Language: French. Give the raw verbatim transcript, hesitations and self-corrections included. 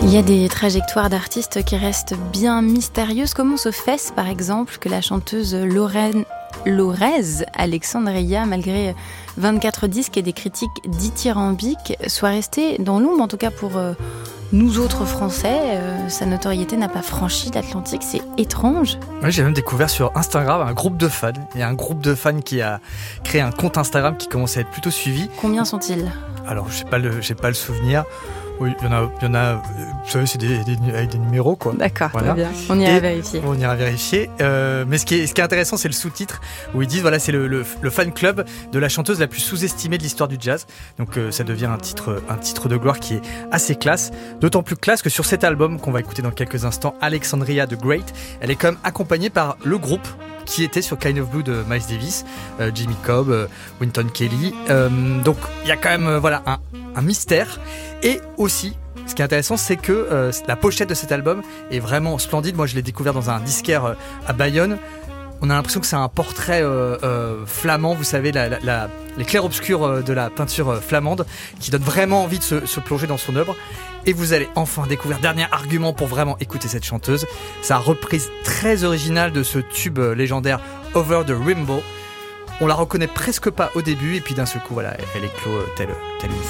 Il y a des trajectoires d'artistes qui restent bien mystérieuses. Comment se fait-ce, par exemple, que la chanteuse Lorraine Lorez Alexandria, malgré vingt-quatre disques et des critiques dithyrambiques, soit restée dans l'ombre, en tout cas pour euh, nous autres Français. Euh, sa notoriété n'a pas franchi l'Atlantique, c'est étrange. Ouais, j'ai même découvert sur Instagram un groupe de fans. Il y a un groupe de fans qui a créé un compte Instagram qui commence à être plutôt suivi. Combien sont-ils ? Alors, je n'ai pas, pas le souvenir. Oui, il y en a, il y en a, vous savez, c'est des, des, avec des numéros, quoi. D'accord, voilà. Très bien. On ira et vérifier. On ira vérifier. Euh, mais ce qui, est, ce qui est intéressant, c'est le sous-titre où ils disent, voilà, c'est le, le, le fan club de la chanteuse la plus sous-estimée de l'histoire du jazz. Donc, euh, ça devient un titre, un titre de gloire qui est assez classe. D'autant plus classe que sur cet album qu'on va écouter dans quelques instants, Alexandria the Great, elle est quand même accompagnée par le groupe qui était sur Kind of Blue de Miles Davis, euh, Jimmy Cobb, euh, Wynton Kelly. Euh, donc, il y a quand même, euh, voilà, un, un mystère. Et aussi, ce qui est intéressant, c'est que euh, la pochette de cet album est vraiment splendide. Moi, je l'ai découvert dans un disquaire euh, à Bayonne. On a l'impression que c'est un portrait euh, euh, flamand, vous savez, la, la, la, les clairs-obscurs euh, de la peinture euh, flamande, qui donne vraiment envie de se, se plonger dans son œuvre. Et vous allez enfin découvrir, dernier argument pour vraiment écouter cette chanteuse, sa reprise très originale de ce tube euh, légendaire Over the Rainbow. On la reconnaît presque pas au début, et puis d'un seul coup, voilà, elle éclot euh, telle, telle une